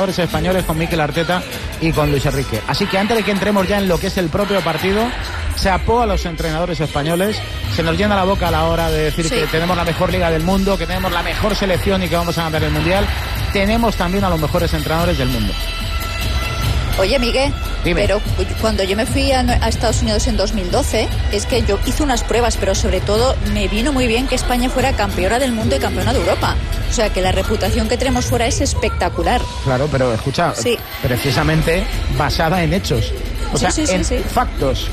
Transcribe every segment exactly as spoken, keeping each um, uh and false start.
entrenadores españoles, con Mikel Arteta y con Luis Enrique. Así que antes de que entremos ya en lo que es el propio partido, se apó a los entrenadores españoles, se nos llena la boca a la hora de decir sí. que tenemos la mejor liga del mundo, que tenemos la mejor selección y que vamos a ganar el Mundial. Tenemos también a los mejores entrenadores del mundo. Oye, Miguel, Dime. Pero cuando yo me fui a, a Estados Unidos en dos mil doce, es que yo hice unas pruebas, pero sobre todo me vino muy bien que España fuera campeona del mundo y campeona de Europa. O sea, que la reputación que tenemos fuera es espectacular. Claro, pero escucha, sí. precisamente basada en hechos. O sea, sí, sí, en sí, sí. factos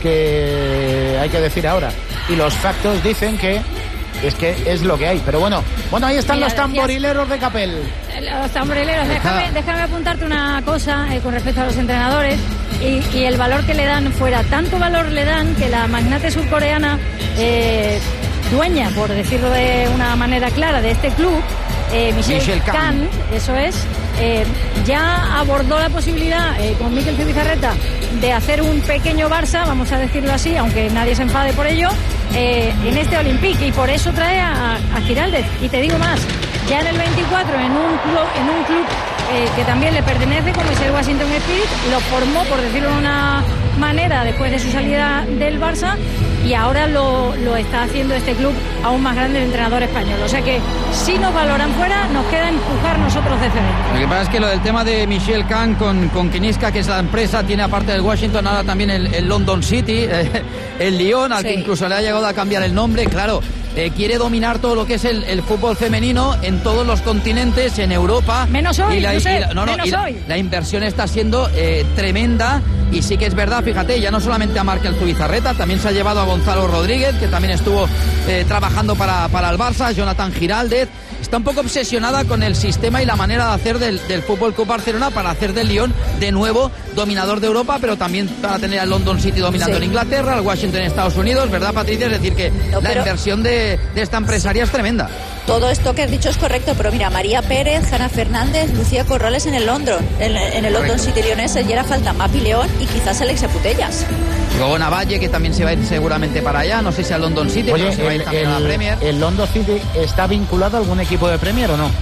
que hay que decir ahora. Y los factos dicen que es que es lo que hay. Pero bueno, bueno, ahí están Mira, los tamborileros de Capel. Los tamborileros, déjame, déjame apuntarte una cosa eh, con respecto a los entrenadores y, y el valor que le dan fuera. Tanto valor le dan que la magnate surcoreana, eh, dueña, por decirlo de una manera clara, de este club, eh, Michelle, Michelle Khan, Khan, eso es, eh, ya abordó la posibilidad eh, con Mikel Zubizarreta de hacer un pequeño Barça, vamos a decirlo así, aunque nadie se enfade por ello, eh, en este Olympique, y por eso trae a, a Giraldez. Y te digo más, ya en el veinticuatro, en un club, en un club eh, que también le pertenece, como es el Washington Spirit, lo formó, por decirlo de una manera, después de su salida del Barça, y ahora lo, lo está haciendo este club aún más grande, el entrenador español. O sea que si nos valoran fuera, nos queda empujar nosotros desde dentro. Lo que pasa es que lo del tema de Michelle Khan con, con Kiniska, que es la empresa, tiene aparte del Washington ahora también el, el London City, eh, el Lyon, al sí. que incluso le ha llegado a cambiar el nombre, claro. Eh, quiere dominar todo lo que es el, el fútbol femenino en todos los continentes, en Europa. Menos hoy, y la, no sé, y la, no, no, menos y la, hoy. La inversión está siendo eh, tremenda, y sí que es verdad, fíjate, ya no solamente a Markel Zubizarreta, también se ha llevado a Gonzalo Rodríguez, que también estuvo eh, trabajando para, para el Barça, Jonathan Giraldez. Está un poco obsesionada con el sistema y la manera de hacer del, del Fútbol Club Barcelona para hacer del Lyon de nuevo dominador de Europa, pero también para tener al London City dominando sí. en Inglaterra, al Washington en Estados Unidos, ¿verdad, Patricia? Es decir, que no, la inversión de, de esta empresaria es tremenda. Todo esto que has dicho es correcto, pero mira, María Pérez, Hanna Fernández, Lucía Corrales en el London, en, en el London City Lyonés, y era falta Mapi León y quizás Alexia Putellas. Luego Navalle, que también se va a ir seguramente para allá, no sé si al London City, Oye, pero se va a ir también el, a la Premier. ¿El London City está vinculado a algún equipo de Premier o no?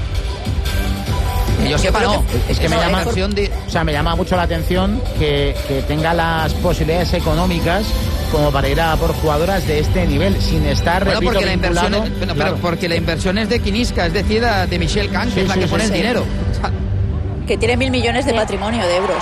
Que yo sepa, no. Es que no, me llama, de... o sea, me llama mucho la atención que, que tenga las posibilidades económicas como para ir a por jugadoras de este nivel, sin estar, bueno, repito, porque la inversión es, claro. bueno, pero porque la inversión es de Kiniska, es decir, de Michelle Khan, que sí, es la sí, que sí, pone sí. el dinero. O sea, que tiene mil millones de patrimonio de euros.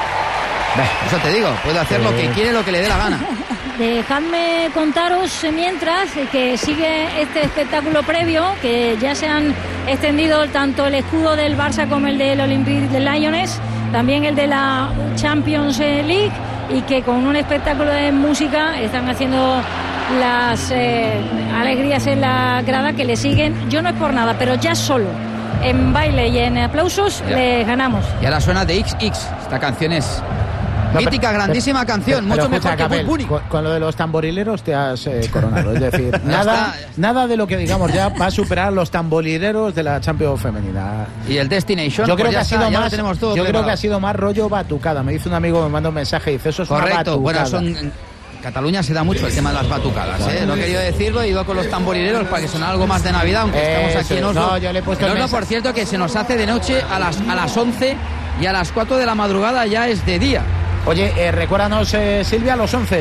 Eso te digo, puede hacer eh... lo que quiere, lo que le dé la gana. Dejadme contaros mientras que sigue este espectáculo previo, que ya se han extendido tanto el escudo del Barça como el del Olympique de Lyonnais, también el de la Champions League, y que con un espectáculo de música están haciendo las eh, alegrías en la grada que le siguen. Yo no es por nada, pero ya solo en baile y en aplausos ya. le ganamos. Y ahora suena de equis equis, esta canción es... No, mítica, pero, grandísima pero, canción, pero, mucho pero, mejor escucha, que Capel, con, con lo de los tamborileros te has eh, coronado. Es decir, nada, nada de lo que digamos ya va a superar los tamborileros de la Champions femenina. Y el Destination, yo creo pues que ha está, sido más, tenemos todo yo preparado. creo que ha sido más rollo batucada. Me dice un amigo, me manda un mensaje y dice, eso es correcto, una batucada. Bueno, son... En Cataluña se da mucho el tema de las batucadas, ¿eh? No he querido decirlo, he ido con los tamborileros para que sonara algo más de Navidad, aunque eh, estamos aquí en Oslo. No, yo le he puesto en Oslo, por cierto, que se nos hace de noche a las, a las once y a las cuatro de la madrugada ya es de día. Oye, eh, recuérdanos, eh, Silvia, los once.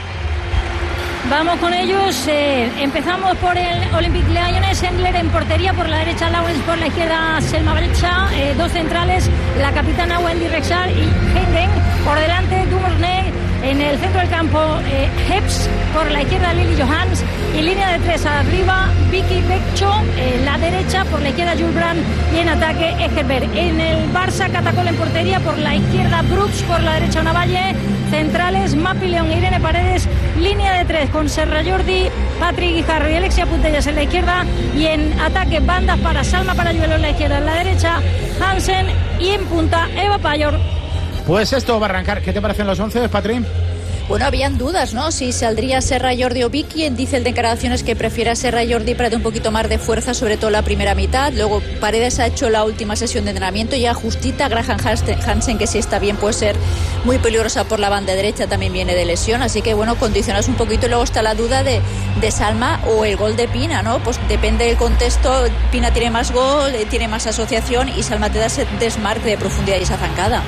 Vamos con ellos. Eh, empezamos por el Olympique Lyonnais. Engler en portería, por la derecha Lawrence, por la izquierda Selma Brecha. Eh, dos centrales, la capitana Wendy Rexall y Heiden. Por delante Dumournet. En el centro del campo, eh, Heps, por la izquierda Lily Johans, y línea de tres arriba, Vicky Beccho, en la derecha, por la izquierda Jules Brandt, y en ataque Egerberg. En el Barça, Catacol en portería, por la izquierda Brooks, por la derecha Navalle, centrales Mapi León, Irene Paredes, línea de tres con Serra Jordi, Patrick Guijarro y Alexia Putellas en la izquierda, y en ataque bandas para Salma Parayuelo en la izquierda, en la derecha Hansen, y en punta Eva Payor. Pues esto va a arrancar. ¿Qué te parecen los once, Patrín? Bueno, habían dudas, ¿no? Si saldría Serra, Jordi o Vicky. Dice el de declaraciones que prefiere a Serra y Jordi para dar un poquito más de fuerza, sobre todo la primera mitad. Luego Paredes ha hecho la última sesión de entrenamiento ya justita. Graham Hansen, que si está bien puede ser muy peligrosa por la banda derecha, también viene de lesión. Así que bueno, condicionas un poquito. Y luego está la duda de, de Salma o el gol de Pina, ¿no? Pues depende del contexto. Pina tiene más gol, tiene más asociación y Salma te da ese desmarque de profundidad y esa zancada.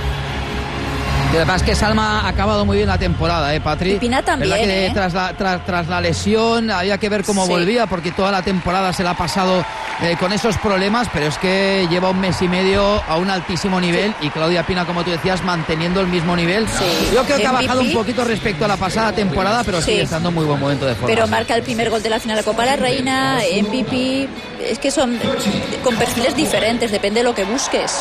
Y además que Salma ha acabado muy bien la temporada, ¿eh, Patri? Y Pina también, ¿verdad que ¿eh? tras, la, tras, tras la lesión había que ver cómo sí. volvía, porque toda la temporada se la ha pasado eh, con esos problemas, pero es que lleva un mes y medio a un altísimo nivel sí. y Claudia Pina, como tú decías, manteniendo el mismo nivel. Sí. Yo creo que M V P. ha bajado un poquito respecto a la pasada temporada, pero sí. sigue estando en muy buen momento de forma. Pero marca el primer gol de la final de la Copa de la Reina, M V P, es que son con perfiles diferentes, depende de lo que busques.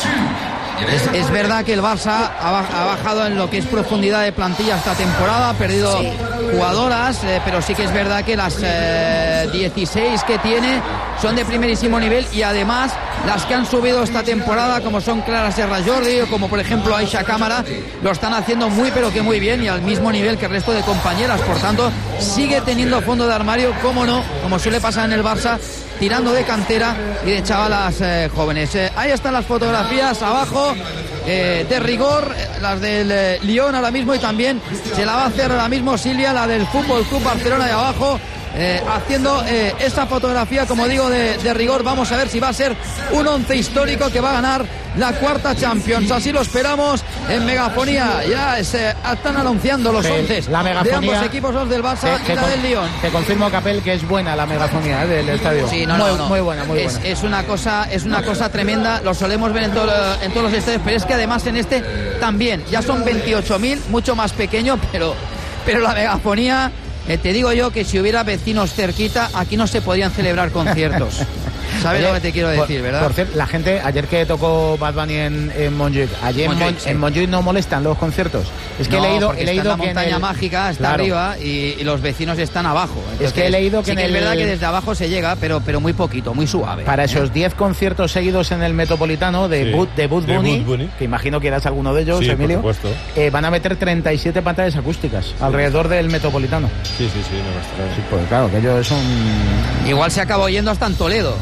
Es, es verdad que el Barça ha, ha bajado en lo que es profundidad de plantilla esta temporada, ha perdido sí. jugadoras, eh, pero sí que es verdad que las eh, dieciséis que tiene son de primerísimo nivel y además las que han subido esta temporada, como son Clara Serra Jordi o como por ejemplo Aisha Cámara, lo están haciendo muy pero que muy bien y al mismo nivel que el resto de compañeras. Por tanto, sigue teniendo fondo de armario, como no, como suele pasar en el Barça, tirando de cantera y de chavalas eh, jóvenes. Eh, ahí están las fotografías abajo eh, de rigor, las del eh, Lyon ahora mismo, y también se la va a hacer ahora mismo Silvia, la del Fútbol Club Barcelona de abajo. Eh, haciendo eh, esta fotografía, como digo, de, de rigor. Vamos a ver si va a ser un once histórico que va a ganar la cuarta Champions. Así lo esperamos en Megafonía. Ya se están anunciando los once la megafonía, de ambos equipos, los del Barça que, y la que del Lyon. Te confirmo, Capel, que es buena la megafonía eh, del estadio. Sí, no, muy, no, no. muy buena, muy es, buena. Es una cosa, es una cosa tremenda. Lo solemos ver en, todo, en todos los estadios, pero es que además en este también. Ya son veintiocho mil, mucho más pequeño, pero, pero la megafonía. Eh, te digo yo que si hubiera vecinos cerquita, aquí no se podían celebrar conciertos. ¿Sabes Oye, lo que te quiero decir, por, verdad? Por cierto, la gente, ayer que tocó Bad Bunny en, en Montjuic, allí Montjuic, en, Mon, sí. en Montjuic no molestan los conciertos. Es que no, he leído, he leído está en la que montaña el, mágica está claro. arriba y, y los vecinos están abajo. Entonces, es que he leído que sí en que el, es verdad que desde abajo se llega, pero, pero muy poquito, muy suave. Para ¿eh? esos diez conciertos seguidos en el Metropolitano de, sí. Bud, de Bud de Bunny, Bunny, que imagino que eras alguno de ellos, sí, Emilio, por supuesto. Eh, van a meter treinta y siete pantallas acústicas sí. alrededor del Metropolitano. Sí, sí, sí, no está. Sí, pues claro, que ellos son... Igual se acabó yendo hasta en Toledo.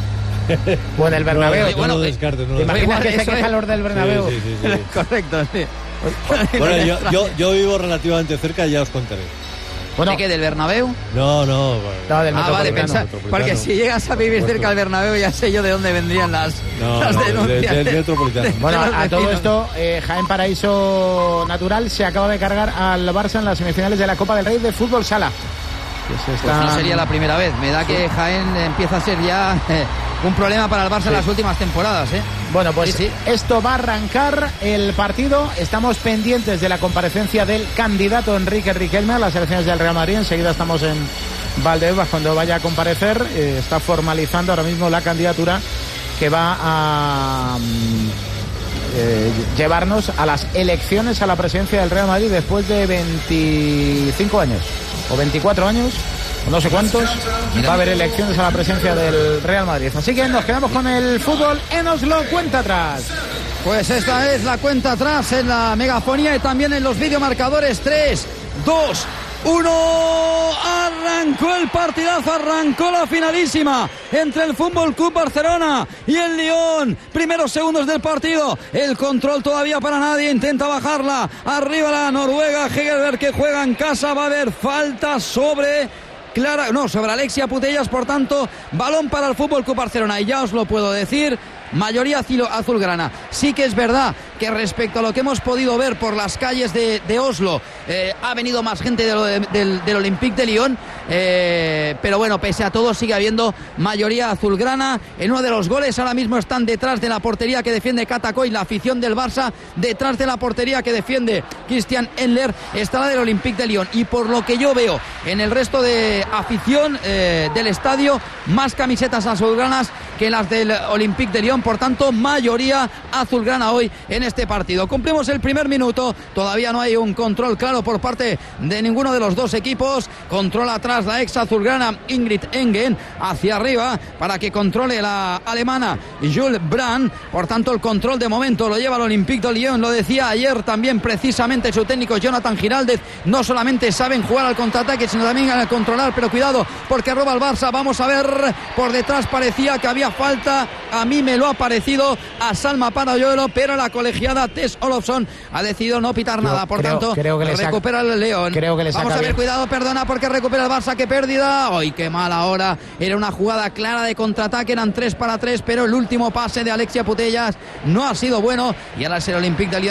O en el Bernabéu. No, no, no lo descartes, no ¿Te lo imaginas que se es. queja los del Bernabéu? Sí, sí, sí, sí. Correcto, sí. Bueno, yo, yo, yo vivo relativamente cerca y ya os contaré. Bueno, ¿de qué? ¿Del Bernabéu? No, no. No, del ah, vale, pensá, porque si llegas a vivir cerca del Bernabéu ya sé yo de dónde vendrían las, no, las no, denuncias. Del de, de Metropolitano. De, bueno, a todo esto, eh, Jaén Paraíso Natural se acaba de cargar al Barça en las semifinales de la Copa del Rey de Fútbol Sala. Pues está... Pues no sería la primera vez. Me da sí. que Jaén empieza a ser ya eh, un problema para el Barça sí. en las últimas temporadas. ¿eh? Bueno, pues sí, sí. esto va a arrancar el partido. Estamos pendientes de la comparecencia del candidato Enrique Riquelme a las elecciones del Real Madrid. Enseguida estamos en Valdebebas cuando vaya a comparecer. Eh, está formalizando ahora mismo la candidatura que va a eh, llevarnos a las elecciones a la presidencia del Real Madrid después de veinticinco años. O veinticuatro años, o no sé cuántos, va a haber elecciones a la presencia del Real Madrid. Así que nos quedamos con el fútbol en Oslo, cuenta atrás. Pues esta es la cuenta atrás en la megafonía y también en los videomarcadores. tres, dos, uno. Arrancó el partidazo, arrancó la finalísima entre el Fútbol Club Barcelona y el Lyon. Primeros segundos del partido, el control todavía para nadie, intenta bajarla arriba la Noruega. Hegerberg, que juega en casa, va a haber falta sobre Clara, no, sobre Alexia Putellas. Por tanto, balón para el Fútbol Club Barcelona y ya os lo puedo decir, mayoría azulgrana. Sí que es verdad que respecto a lo que hemos podido ver por las calles de, de Oslo, eh, ha venido más gente de lo de, del, del Olympique de Lyon, eh, pero bueno, pese a todo sigue habiendo mayoría azulgrana. En uno de los goles ahora mismo están detrás de la portería que defiende Katakoy, la afición del Barça, detrás de la portería que defiende Christian Endler está la del Olympique de Lyon, y por lo que yo veo en el resto de afición eh, del estadio, más camisetas azulgranas que las del Olympique de Lyon. Por tanto, mayoría azulgrana hoy en este partido. Cumplimos el primer minuto, todavía no hay un control claro por parte de ninguno de los dos equipos. Control atrás la ex azulgrana Ingrid Engen, hacia arriba para que controle la alemana Jules Brand. Por tanto, el control de momento lo lleva el Olympique de Lyon. Lo decía ayer también precisamente su técnico Jonathan Giraldez, no solamente saben jugar al contraataque sino también al controlar, pero cuidado porque roba el Barça. Vamos a ver, por detrás parecía que había falta, a mí me lo ha parecido a Salma Parayuelo, pero la colegiada Tess Olofsson ha decidido no pitar nada. Por creo, tanto, creo que le recupera saca, el León. Creo que le Vamos a ver, bien. cuidado, perdona, porque recupera el Barça. Qué pérdida. ¡Ay, qué mal ahora! Era una jugada clara de contraataque, eran tres para tres, pero el último pase de Alexia Putellas no ha sido bueno y ahora es el Olympique de Lyon